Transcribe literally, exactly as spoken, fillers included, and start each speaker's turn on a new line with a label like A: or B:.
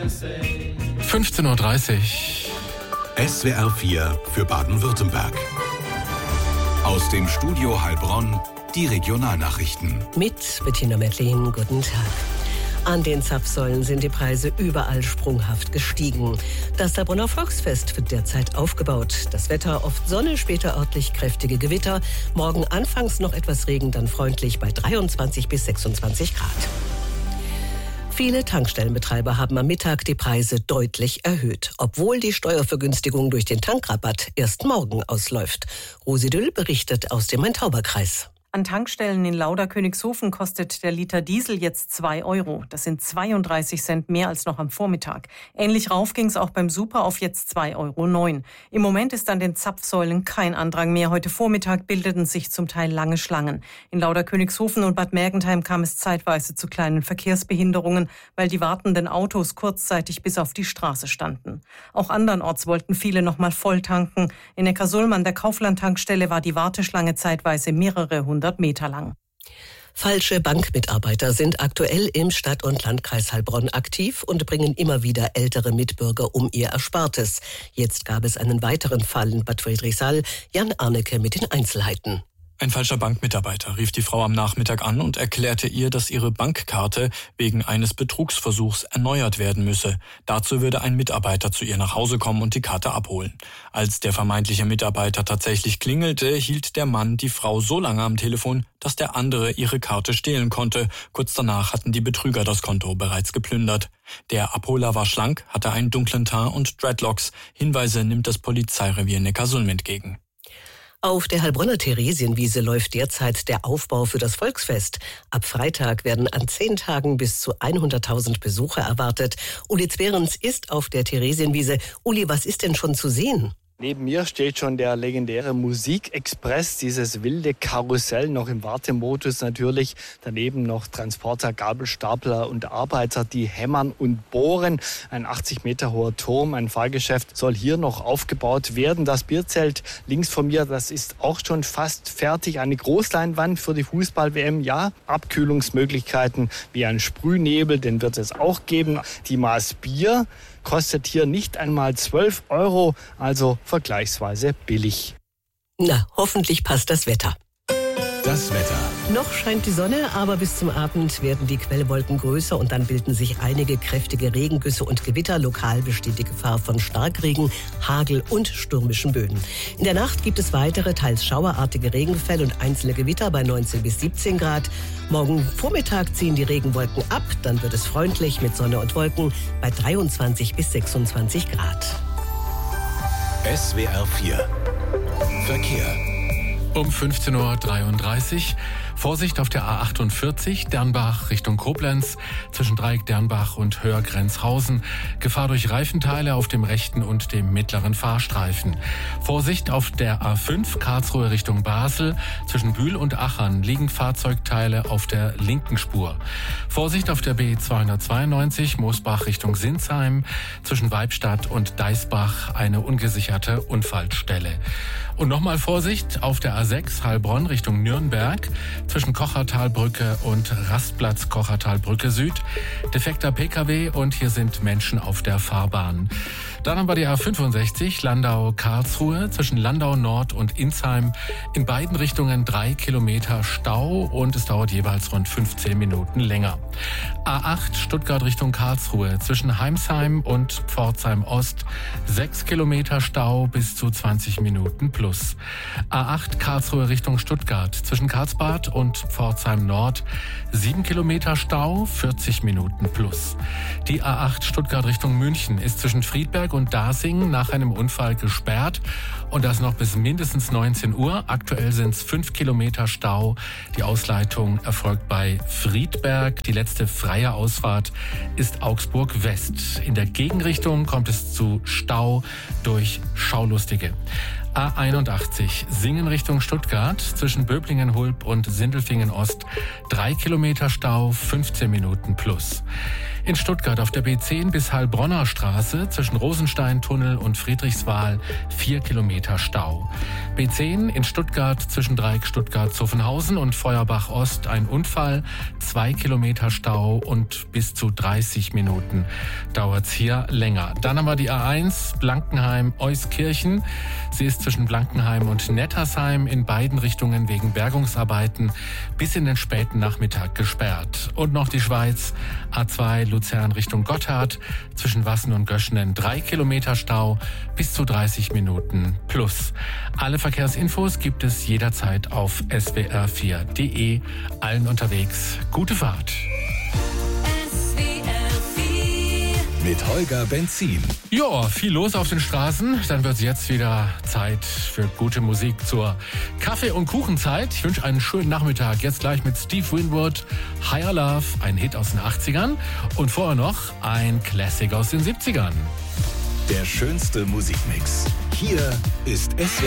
A: fünfzehn Uhr dreißig.
B: S W R vier für Baden-Württemberg. Aus dem Studio Heilbronn die Regionalnachrichten.
C: Mit Bettina Mettlin, guten Tag. An den Zapfsäulen sind die Preise überall sprunghaft gestiegen. Das Heilbronner Volksfest wird derzeit aufgebaut. Das Wetter oft Sonne, später örtlich kräftige Gewitter. Morgen anfangs noch etwas Regen, dann freundlich bei dreiundzwanzig bis sechsundzwanzig Grad. Viele Tankstellenbetreiber haben am Mittag die Preise deutlich erhöht, obwohl die Steuervergünstigung durch den Tankrabatt erst morgen ausläuft. Rosi Düll berichtet aus dem Main-Tauber-Kreis.
D: An Tankstellen in Lauda-Königshofen kostet der Liter Diesel jetzt zwei Euro. Das sind zweiunddreißig Cent mehr als noch am Vormittag. Ähnlich rauf ging es auch beim Super auf jetzt zwei Euro neun. Im Moment ist an den Zapfsäulen kein Andrang mehr. Heute Vormittag bildeten sich zum Teil lange Schlangen. In Lauda-Königshofen und Bad Mergentheim kam es zeitweise zu kleinen Verkehrsbehinderungen, weil die wartenden Autos kurzzeitig bis auf die Straße standen. Auch andernorts wollten viele noch mal voll tanken. In Neckarsulm an der Kaufland-Tankstelle war die Warteschlange zeitweise mehrere hundert Meter lang.
C: Falsche Bankmitarbeiter sind aktuell im Stadt- und Landkreis Heilbronn aktiv und bringen immer wieder ältere Mitbürger um ihr Erspartes. Jetzt gab es einen weiteren Fall in Bad Friedrichsthal. Jan Arnecke mit den Einzelheiten.
E: Ein falscher Bankmitarbeiter rief die Frau am Nachmittag an und erklärte ihr, dass ihre Bankkarte wegen eines Betrugsversuchs erneuert werden müsse. Dazu würde ein Mitarbeiter zu ihr nach Hause kommen und die Karte abholen. Als der vermeintliche Mitarbeiter tatsächlich klingelte, hielt der Mann die Frau so lange am Telefon, dass der andere ihre Karte stehlen konnte. Kurz danach hatten die Betrüger das Konto bereits geplündert. Der Abholer war schlank, hatte einen dunklen Teint und Dreadlocks. Hinweise nimmt das Polizeirevier Neckarsulm entgegen.
C: Auf der Heilbronner Theresienwiese läuft derzeit der Aufbau für das Volksfest. Ab Freitag werden an zehn Tagen bis zu hunderttausend Besucher erwartet. Uli Zwerens ist auf der Theresienwiese. Uli, was ist denn schon zu sehen?
F: Neben mir steht schon der legendäre Musikexpress, dieses wilde Karussell, noch im Wartemodus natürlich. Daneben noch Transporter, Gabelstapler und Arbeiter, die hämmern und bohren. Ein achtzig Meter hoher Turm, ein Fahrgeschäft soll hier noch aufgebaut werden. Das Bierzelt links von mir, das ist auch schon fast fertig. Eine Großleinwand für die Fußball-W M, ja. Abkühlungsmöglichkeiten wie ein Sprühnebel, den wird es auch geben. Die Maß Bier kostet hier nicht einmal zwölf Euro, also vergleichsweise billig.
C: Na, hoffentlich passt das Wetter.
B: Das Wetter.
C: Noch scheint die Sonne, aber bis zum Abend werden die Quellwolken größer und dann bilden sich einige kräftige Regengüsse und Gewitter. Lokal besteht die Gefahr von Starkregen, Hagel und stürmischen Böen. In der Nacht gibt es weitere, teils schauerartige Regenfälle und einzelne Gewitter bei neunzehn bis siebzehn Grad. Morgen Vormittag ziehen die Regenwolken ab, dann wird es freundlich mit Sonne und Wolken bei dreiundzwanzig bis sechsundzwanzig Grad.
B: S W R vier Verkehr.
A: Um fünfzehn Uhr dreiunddreißig. Vorsicht auf der A achtundvierzig, Dernbach Richtung Koblenz, zwischen Dreieck Dernbach und Höhr-Grenzhausen. Gefahr durch Reifenteile auf dem rechten und dem mittleren Fahrstreifen. Vorsicht auf der A fünf, Karlsruhe Richtung Basel, zwischen Bühl und Achern liegen Fahrzeugteile auf der linken Spur. Vorsicht auf der B zweihundertzweiundneunzig, Moosbach Richtung Sinsheim, zwischen Weibstadt und Deisbach eine ungesicherte Unfallstelle. Und nochmal Vorsicht auf der A sechs, Heilbronn Richtung Nürnberg, zwischen Kochertalbrücke und Rastplatz Kochertalbrücke Süd. Defekter P K W und hier sind Menschen auf der Fahrbahn. Dann haben wir die A fünfundsechzig, Landau-Karlsruhe, zwischen Landau Nord und Insheim. In beiden Richtungen drei Kilometer Stau und es dauert jeweils rund fünfzehn Minuten länger. A acht, Stuttgart Richtung Karlsruhe, zwischen Heimsheim und Pforzheim Ost. sechs Kilometer Stau bis zu zwanzig Minuten plus. A acht, Karlsruhe Richtung Stuttgart, zwischen Karlsbad und Pforzheim Nord. sieben Kilometer Stau, vierzig Minuten plus. Die A acht, Stuttgart Richtung München, ist zwischen Friedberg und Dasing nach einem Unfall gesperrt und das noch bis mindestens neunzehn Uhr. Aktuell sind es fünf Kilometer Stau. Die Ausleitung erfolgt bei Friedberg. Die letzte freie Ausfahrt ist Augsburg West. In der Gegenrichtung kommt es zu Stau durch Schaulustige. A einundachtzig, Singen Richtung Stuttgart, zwischen Böblingen-Hulb und Sindelfingen Ost, drei Kilometer Stau, fünfzehn Minuten plus. In Stuttgart auf der B zehn bis Heilbronner Straße zwischen Rosensteintunnel und Friedrichswal vier Kilometer Stau. B zehn in Stuttgart zwischen Dreieck Stuttgart-Zuffenhausen und Feuerbach Ost ein Unfall, zwei Kilometer Stau und bis zu dreißig Minuten dauert's hier länger. Dann haben wir die A eins Blankenheim-Euskirchen. Sie ist zwischen Blankenheim und Nettersheim in beiden Richtungen wegen Bergungsarbeiten bis in den späten Nachmittag gesperrt. Und noch die Schweiz, A zwei Luzern Richtung Gotthard, zwischen Wassen und Göschenen drei Kilometer Stau, bis zu dreißig Minuten plus. Alle Verkehrsinfos gibt es jederzeit auf s w r vier punkt d e. Allen unterwegs gute Fahrt.
B: Mit Holger Benzin.
A: Ja, viel los auf den Straßen. Dann wird es jetzt wieder Zeit für gute Musik zur Kaffee- und Kuchenzeit. Ich wünsche einen schönen Nachmittag. Jetzt gleich mit Steve Winwood, Higher Love, ein Hit aus den achtzigern. Und vorher noch ein Classic aus den siebzigern.
B: Der schönste Musikmix. Hier ist S W